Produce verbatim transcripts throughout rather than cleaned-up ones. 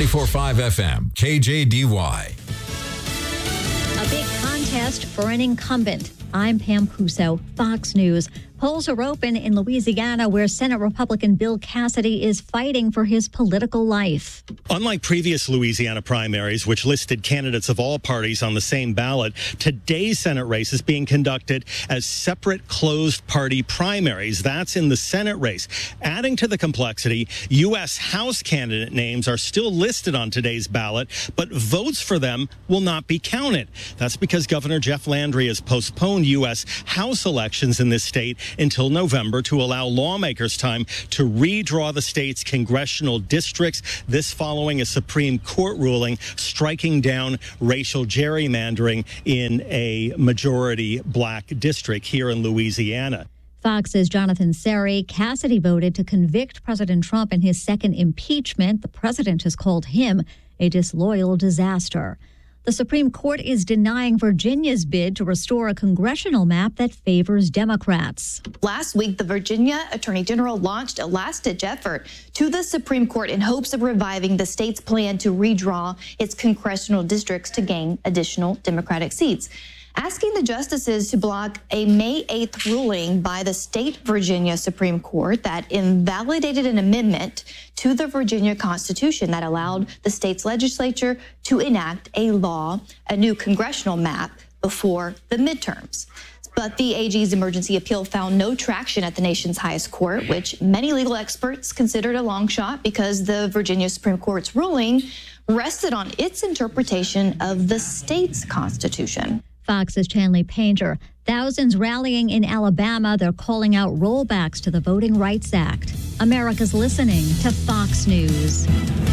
ninety-four point five F M, K J D Y. A big contest for an incumbent. I'm Pam Cuso, Fox News. Polls are open in Louisiana, where Senate Republican Bill Cassidy is fighting for his political life. Unlike previous Louisiana primaries, which listed candidates of all parties on the same ballot, today's Senate race is being conducted as separate closed party primaries. That's in the Senate race. Adding to the complexity, U S House candidate names are still listed on today's ballot, but votes for them will not be counted. That's because Governor Jeff Landry has postponed U S House elections in this state until November to allow lawmakers time to redraw the state's congressional districts. This following a Supreme Court ruling striking down racial gerrymandering in a majority black district here in Louisiana. Fox's Jonathan Seri. Cassidy voted to convict President Trump in his second impeachment. The president has called him a disloyal disaster. The Supreme Court is denying Virginia's bid to restore a congressional map that favors Democrats. Last week, the Virginia Attorney General launched a last-ditch effort to the Supreme Court in hopes of reviving the state's plan to redraw its congressional districts to gain additional Democratic seats, asking the justices to block a May eighth ruling by the state Virginia Supreme Court that invalidated an amendment to the Virginia Constitution that allowed the state's legislature to enact a law, a new congressional map, before the midterms. But the A G's emergency appeal found no traction at the nation's highest court, which many legal experts considered a long shot because the Virginia Supreme Court's ruling rested on its interpretation of the state's constitution. Fox's Chanley Painter. Thousands rallying in Alabama. They're calling out rollbacks to the Voting Rights Act. America's listening to Fox News.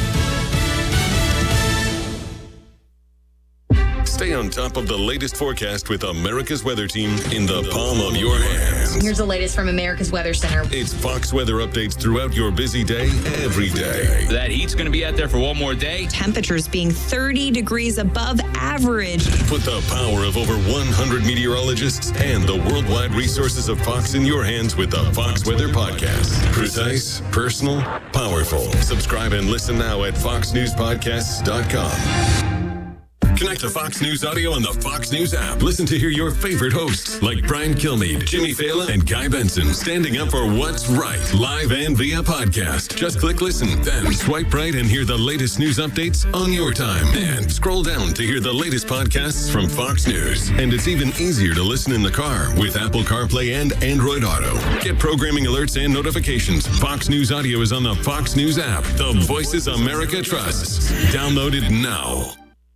Stay on top of the latest forecast with America's Weather Team in the palm of your hands. Here's the latest from America's Weather Center. It's Fox weather updates throughout your busy day, every day. That heat's going to be out there for one more day. Temperatures being thirty degrees above average. Put the power of over one hundred meteorologists and the worldwide resources of Fox in your hands with the Fox Weather Podcast. Precise, personal, powerful. Subscribe and listen now at fox news podcasts dot com. Connect to Fox News Audio on the Fox News app. Listen to hear your favorite hosts like Brian Kilmeade, Jimmy Fallon, and Guy Benson standing up for what's right, live and via podcast. Just click listen, then swipe right and hear the latest news updates on your time. And scroll down to hear the latest podcasts from Fox News. And it's even easier to listen in the car with Apple CarPlay and Android Auto. Get programming alerts and notifications. Fox News Audio is on the Fox News app. The voices America trusts. Download it now.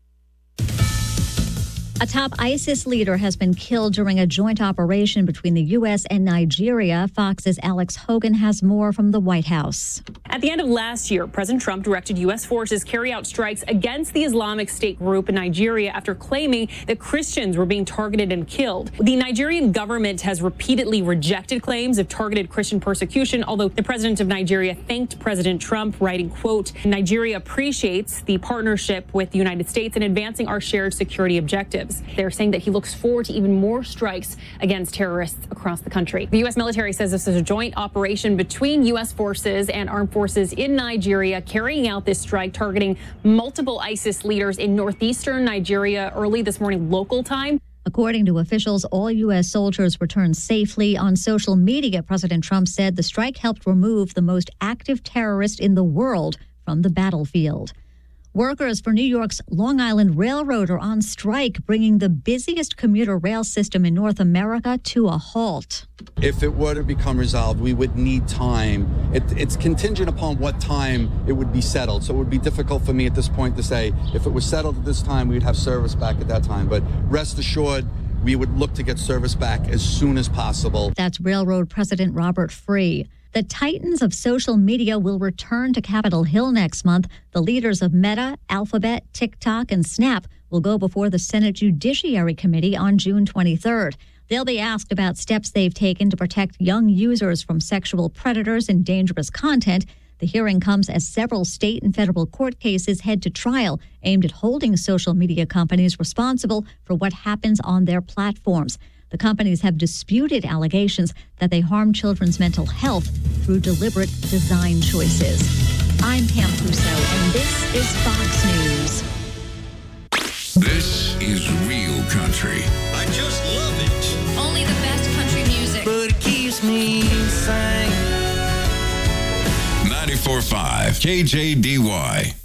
A top ISIS leader has been killed during a joint operation between the U S and Nigeria. Fox's Alex Hogan has more from the White House. At the end of last year, President Trump directed U S forces carry out strikes against the Islamic State group in Nigeria after claiming that Christians were being targeted and killed. The Nigerian government has repeatedly rejected claims of targeted Christian persecution, although the president of Nigeria thanked President Trump, writing, quote, Nigeria appreciates the partnership with the United States in advancing our shared security objectives. They're saying that he looks forward to even more strikes against terrorists across the country. The U S military says this is a joint operation between U S forces and armed forces in Nigeria, carrying out this strike targeting multiple ISIS leaders in northeastern Nigeria early this morning local time. According to officials, all U S soldiers returned safely. On social media, President Trump said the strike helped remove the most active terrorist in the world from the battlefield. Workers for New York's Long Island Railroad are on strike, bringing the busiest commuter rail system in North America to a halt. If it were to become resolved, we would need time. It, it's contingent upon what time it would be settled. So it would be difficult for me at this point to say if it was settled at this time, we'd have service back at that time. But rest assured, we would look to get service back as soon as possible. That's Railroad President Robert Free. The titans of social media will return to Capitol Hill next month. The leaders of Meta, Alphabet, TikTok, and Snap will go before the Senate Judiciary Committee on June twenty-third. They'll be asked about steps they've taken to protect young users from sexual predators and dangerous content. The hearing comes as several state and federal court cases head to trial aimed at holding social media companies responsible for what happens on their platforms. The companies have disputed allegations that they harm children's mental health through deliberate design choices. I'm Pam Puso, and this is Fox News. This is real country. I just love it. Only the best country music. But it keeps me sane. ninety-four point five K J D Y.